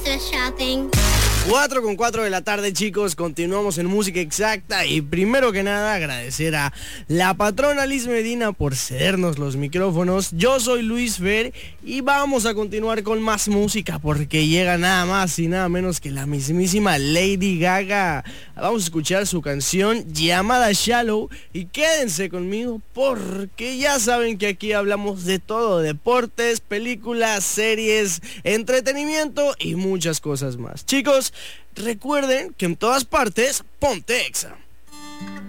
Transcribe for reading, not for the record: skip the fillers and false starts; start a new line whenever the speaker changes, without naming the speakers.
just shopping.
4:04 de la tarde, chicos, continuamos en Música Exacta y primero que nada agradecer a la patrona Liz Medina por cedernos los micrófonos. Yo soy Luis Fer y vamos a continuar con más música porque llega nada más y nada menos que la mismísima Lady Gaga. Vamos a escuchar su canción llamada Shallow y quédense conmigo porque ya saben que aquí hablamos de todo: deportes, películas, series, entretenimiento y muchas cosas más. Chicos, recuerden que en todas partes, ponte Exa.